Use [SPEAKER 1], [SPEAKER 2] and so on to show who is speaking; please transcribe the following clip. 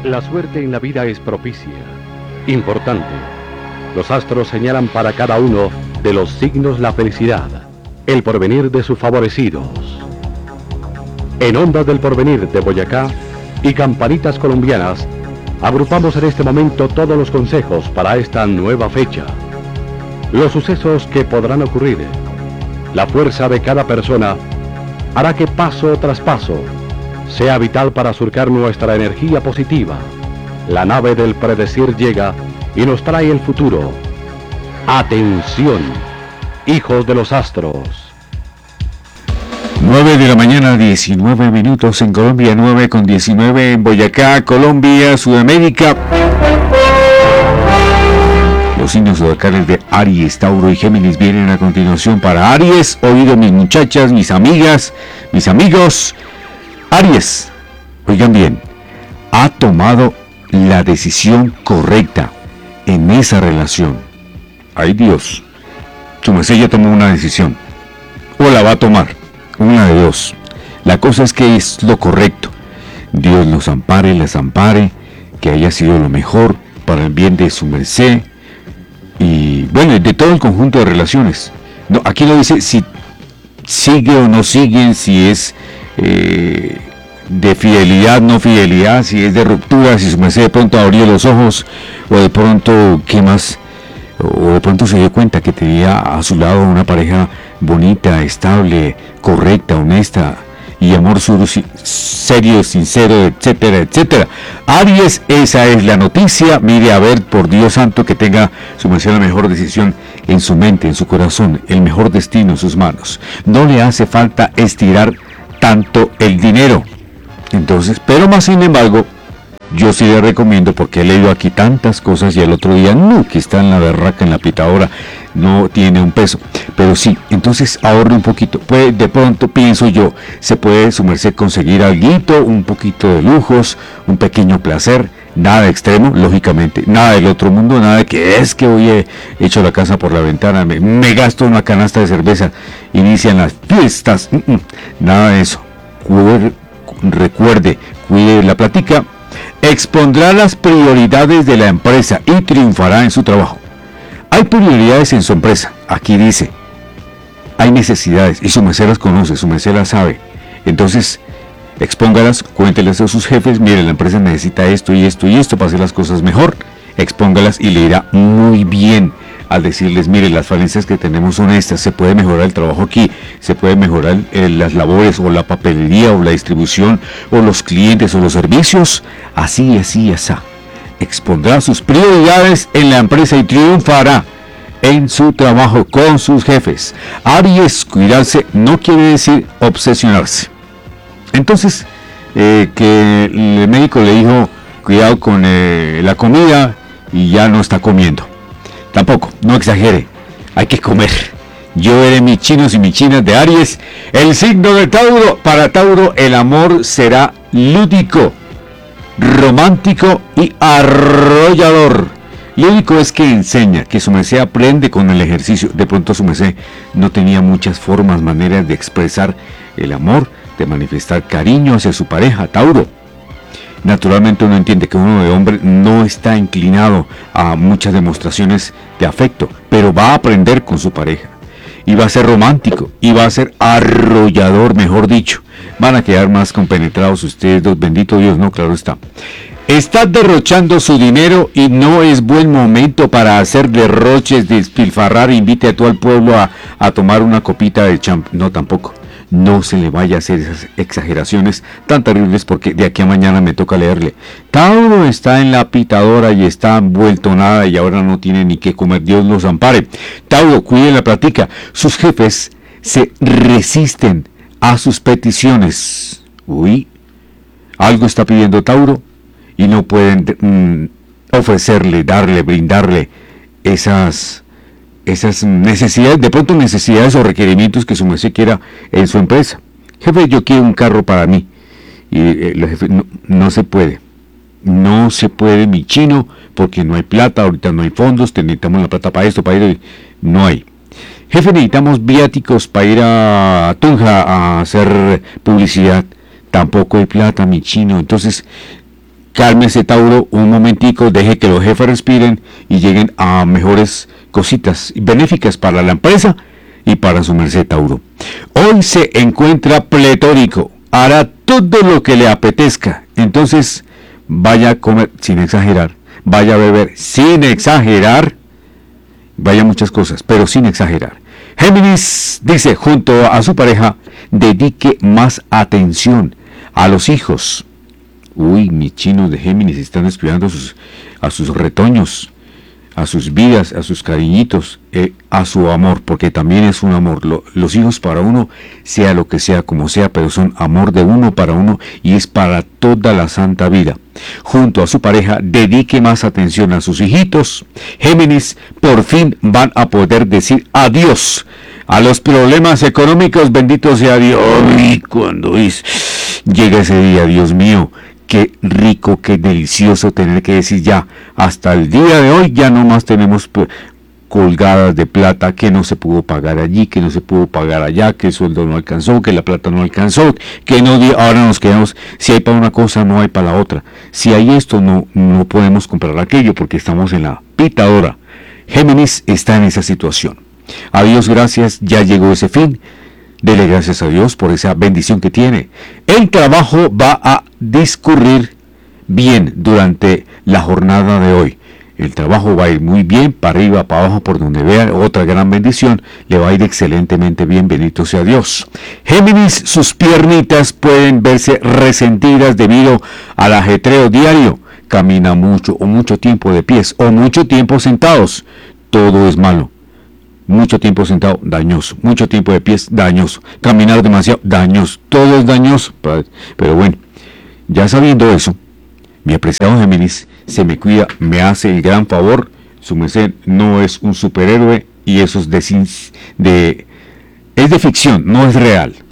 [SPEAKER 1] La suerte en la vida es propicia, importante. Los astros señalan para cada uno de los signos la felicidad, el porvenir de sus favorecidos. En Ondas del Porvenir de Boyacá y Campanitas Colombianas, agrupamos en este momento todos los consejos para esta nueva fecha. Los sucesos que podrán ocurrir, la fuerza de cada persona, hará que paso tras paso sea vital para surcar nuestra energía positiva. La nave del predecir llega y nos trae el futuro. Atención, hijos de los astros.
[SPEAKER 2] 9 de la mañana, 19 minutos en Colombia, 9:19 en Boyacá, Colombia, Sudamérica. Los signos zodiacales de Aries, Tauro y Géminis vienen a continuación. Para Aries, oído mis muchachas, mis amigas, mis amigos. Aries, oigan bien, ha tomado la decisión correcta en esa relación. Ay Dios, su merced ya tomó una decisión, o la va a tomar, una de dos. La cosa es que es lo correcto. Dios los ampare, les ampare, que haya sido lo mejor para el bien de su merced y bueno, de todo el conjunto de relaciones. No, aquí no dice si sigue o no siguen, si es de fidelidad, no fidelidad, si es de ruptura, si su merced de pronto abrió los ojos, o de pronto, ¿qué más? O de pronto se dio cuenta que tenía a su lado una pareja bonita, estable, correcta, honesta, y amor serio, sincero, etcétera, etcétera. Aries, esa es la noticia. Mire, a ver, por Dios santo, que tenga su merced la mejor decisión en su mente, en su corazón, el mejor destino en sus manos. No le hace falta estirar tanto el dinero. Entonces, pero más sin embargo, yo sí le recomiendo, porque he leído aquí tantas cosas y el otro día, no, que está en la berraca, en la pitadora, no tiene un peso. Pero sí, entonces ahorre un poquito. Pues de pronto pienso yo, se puede su merced conseguir alguito, un poquito de lujos, un pequeño placer, nada extremo, lógicamente, nada del otro mundo, nada de que es que hoy he hecho la casa por la ventana, me gasto una canasta de cerveza, inician las fiestas, nada de eso. Recuerde, cuide la plática. Expondrá las prioridades de la empresa y triunfará en su trabajo. Hay prioridades en su empresa. Aquí dice, hay necesidades y su merced las conoce, su merced las sabe. Entonces, expóngalas, cuéntelas a sus jefes. Mire, la empresa necesita esto y esto y esto para hacer las cosas mejor. Expóngalas y le irá muy bien. Al decirles, mire, las falencias que tenemos son estas, se puede mejorar el trabajo aquí, se puede mejorar las labores o la papelería o la distribución o los clientes o los servicios, así, así, así. Expondrá sus prioridades en la empresa y triunfará en su trabajo con sus jefes. Aries, cuidarse no quiere decir obsesionarse. Entonces, que el médico le dijo, cuidado con la comida y ya no está comiendo. Tampoco, no exagere, hay que comer. Yo veré mis chinos y mis chinas de Aries. El signo de Tauro, para Tauro el amor será lúdico, romántico y arrollador. Lúdico es que enseña, que su merced aprende con el ejercicio. De pronto su merced no tenía muchas formas, maneras de expresar el amor, de manifestar cariño hacia su pareja, Tauro. Naturalmente uno entiende que uno de hombre no está inclinado a muchas demostraciones de afecto, pero va a aprender con su pareja. Y va a ser romántico, y va a ser arrollador, mejor dicho. Van a quedar más compenetrados ustedes dos, bendito Dios, no, claro está. Está derrochando su dinero y no es buen momento para hacer derroches, despilfarrar, invite a todo el pueblo a tomar una copita de champ. No, tampoco. No se le vaya a hacer esas exageraciones tan terribles, porque de aquí a mañana me toca leerle. Tauro está en la pitadora y está envuelto nada y ahora no tiene ni qué comer. Dios los ampare. Tauro, cuide la plática. Sus jefes se resisten a sus peticiones. Uy, algo está pidiendo Tauro y no pueden ofrecerle, darle, brindarle esas necesidades, de pronto necesidades o requerimientos que su merced quiera en su empresa. Jefe, yo quiero un carro para mí. Y el jefe, no se puede. No se puede, mi chino, porque no hay plata, ahorita no hay fondos, necesitamos la plata para esto, para ir. No hay. Jefe, necesitamos viáticos para ir a Tunja a hacer publicidad. Tampoco hay plata, mi chino. Entonces, Cálmese, Tauro, un momentico, deje que los jefes respiren y lleguen a mejores cositas benéficas para la empresa y para su merced, Tauro. Hoy se encuentra pletórico, hará todo lo que le apetezca, entonces vaya a comer sin exagerar, vaya a beber sin exagerar, vaya muchas cosas, pero sin exagerar. Géminis dice, junto a su pareja, dedique más atención a los hijos. Uy, mis chinos de Géminis están descuidando a sus retoños, a sus vidas, a sus cariñitos, a su amor, porque también es un amor. Los hijos para uno, sea lo que sea, como sea, pero son amor de uno para uno y es para toda la santa vida. Junto a su pareja, dedique más atención a sus hijitos. Géminis, por fin van a poder decir adiós a los problemas económicos, bendito sea Dios. Y cuando llega ese día, Dios mío, qué rico, qué delicioso tener que decir ya, hasta el día de hoy ya no más tenemos colgadas de plata, que no se pudo pagar allí, que no se pudo pagar allá, que el sueldo no alcanzó, que la plata no alcanzó, que no, ahora nos quedamos, si hay para una cosa no hay para la otra, si hay esto no podemos comprar aquello porque estamos en la pitadora. Géminis está en esa situación. A Dios gracias, ya llegó ese fin. Dele gracias a Dios por esa bendición que tiene. El trabajo va a discurrir bien durante la jornada de hoy. El trabajo va a ir muy bien, para arriba, para abajo, por donde vea, otra gran bendición. Le va a ir excelentemente bien, bendito sea Dios. Géminis, sus piernitas pueden verse resentidas debido al ajetreo diario. Camina mucho o mucho tiempo de pies o mucho tiempo sentados. Todo es malo. Mucho tiempo sentado, dañoso. Mucho tiempo de pies, dañoso. Caminar demasiado, dañoso. Todo es dañoso. Pero bueno, ya sabiendo eso, mi apreciado Géminis se me cuida, me hace el gran favor. Su merced no es un superhéroe y eso es de ficción, no es real.